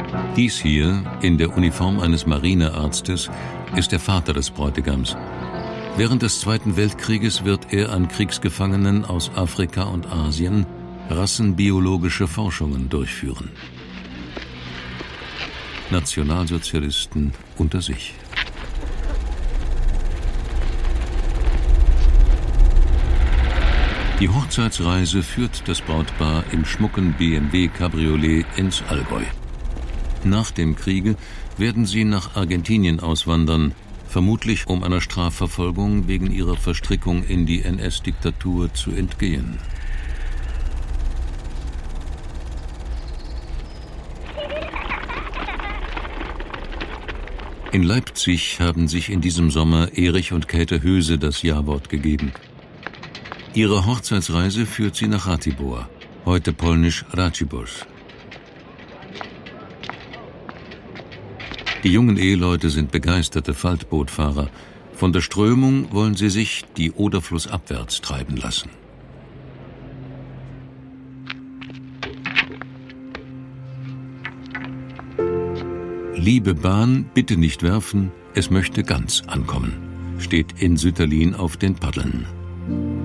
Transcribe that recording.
Dies hier, in der Uniform eines Marinearztes, ist der Vater des Bräutigams. Während des Zweiten Weltkrieges wird er an Kriegsgefangenen aus Afrika und Asien rassenbiologische Forschungen durchführen. Nationalsozialisten unter sich. Die Hochzeitsreise führt das Brautpaar im schmucken BMW Cabriolet ins Allgäu. Nach dem Kriege werden sie nach Argentinien auswandern, vermutlich um einer Strafverfolgung wegen ihrer Verstrickung in die NS-Diktatur zu entgehen. In Leipzig haben sich in diesem Sommer Erich und Käthe Höse das Ja-Wort gegeben. Ihre Hochzeitsreise führt sie nach Ratibor, heute polnisch Racibórz. Die jungen Eheleute sind begeisterte Faltbootfahrer. Von der Strömung wollen sie sich die Oder flussabwärts treiben lassen. Liebe Bahn, bitte nicht werfen, es möchte ganz ankommen, steht in Sütterlin auf den Paddeln.